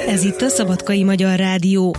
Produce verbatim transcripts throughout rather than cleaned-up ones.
Ez itt a Szabadkai Magyar Rádió.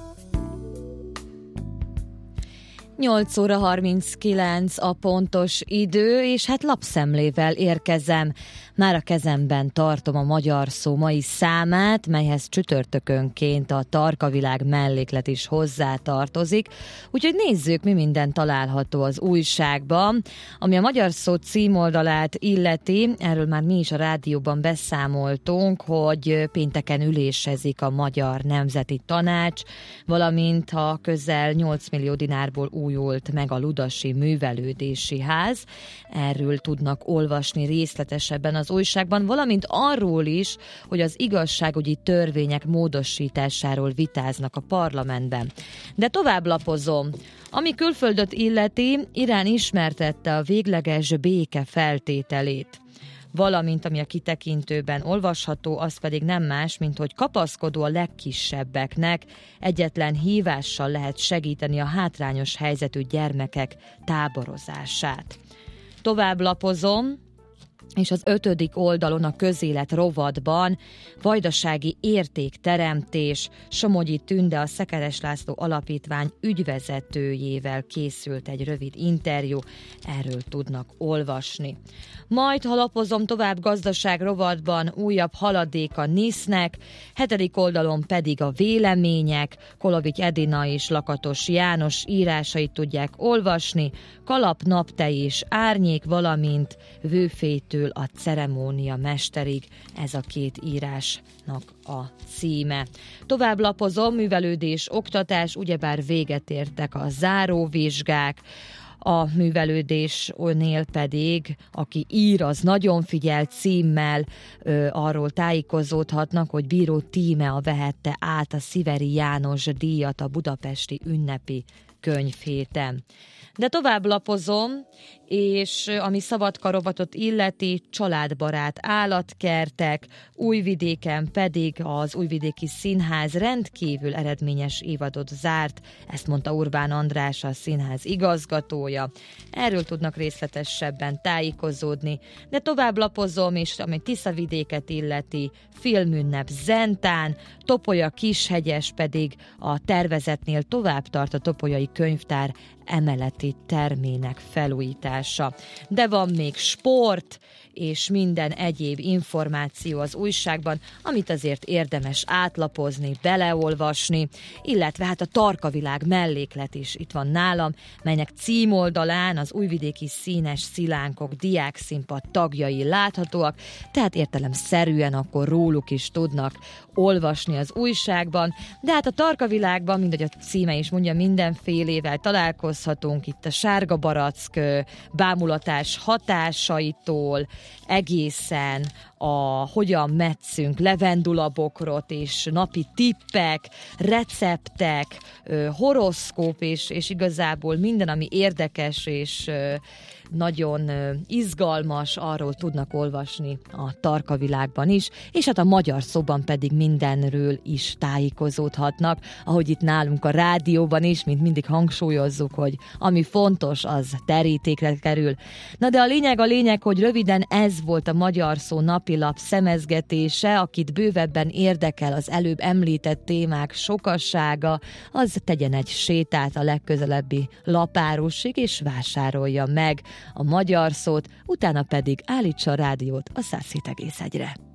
nyolc óra harminckilenc a pontos idő, és hát lapszemlével érkezem. Már a kezemben tartom a Magyar Szó mai számát, melyhez csütörtökönként a Tarkavilág melléklet is hozzátartozik. Úgyhogy nézzük, mi minden található az újságban. Ami a Magyar Szó címoldalát illeti, erről már mi is a rádióban beszámoltunk, hogy pénteken ülésezik a Magyar Nemzeti Tanács, valamint a közel nyolc millió dinárból újult meg a Ludasi Művelődési Ház. Erről tudnak olvasni részletesebben az újságban, valamint arról is, hogy az igazságügyi törvények módosításáról vitáznak a parlamentben. De tovább lapozom. Ami külföldöt illeti, Irán ismertette a végleges béke feltételét. Valamint, ami a kitekintőben olvasható, az pedig nem más, mint hogy kapaszkodó a legkisebbeknek, egyetlen hívással lehet segíteni a hátrányos helyzetű gyermekek táborozását. Tovább lapozom, és az ötödik oldalon a közélet rovatban vajdasági értékteremtés, Somogyi Tünde, a Szekeres László Alapítvány ügyvezetőjével készült egy rövid interjú, erről tudnak olvasni. Majd, ha lapozom tovább gazdaság rovatban, újabb haladék a NISZ-nek, hetedik oldalon pedig a vélemények, Kolovics Edina és Lakatos János írásait tudják olvasni, Kalap, naptej és árnyék, valamint Vőfétől a ceremónia mesterig, ez a két írásnak a címe. Tovább lapozom, művelődés, oktatás, ugyebár véget értek a záróvizsgák, a művelődésnél pedig, aki ír, az nagyon figyel címmel, ö, arról tájékozódhatnak, hogy bíró Tímea vehette át a Sziveri János díjat a budapesti ünnepi könyvhéten. De tovább lapozom, és ami Szabadka rovatot illeti, családbarát állatkertek, Újvidéken pedig az Újvidéki Színház rendkívül eredményes évadot zárt, ezt mondta Urbán András, a színház igazgatója. Erről tudnak részletesebben tájékozódni, de tovább lapozom, és ami Tiszavidéket illeti, filmünnep Zentán, Topolya Kishegyes pedig a tervezetnél tovább tart a Topolyai Könyvtár emeleti termének felújítása. De van még sport és minden egyéb információ az újságban, amit azért érdemes átlapozni, beleolvasni, illetve hát a Tarkavilág melléklet is itt van nálam, melynek címoldalán az újvidéki színes szilánkok diákszínpad tagjai láthatóak, tehát értelemszerűen akkor róluk is tudnak olvasni az újságban, de hát a Tarkavilágban, mindegy a címe is mondja, mindenfélével találkozhatunk itt a sárga barack bámulatás hatásaitól, egészen a hogyan metszünk levendulabokrot és napi tippek, receptek, horoszkóp és, és igazából minden, ami érdekes és nagyon izgalmas, arról tudnak olvasni a Tarkavilágban is, és hát a Magyar Szóban pedig mindenről is tájékozódhatnak, ahogy itt nálunk a rádióban is, mint mindig hangsúlyozzuk, hogy ami fontos, az terítékre kerül. Na de a lényeg a lényeg, hogy röviden ez volt a Magyar Szó napilap szemezgetése, akit bővebben érdekel az előbb említett témák sokassága, az tegyen egy sétát a legközelebbi lapárusig, és vásárolja meg a Magyar Szót, utána pedig állítsa a rádiót a száz hét egész egyre.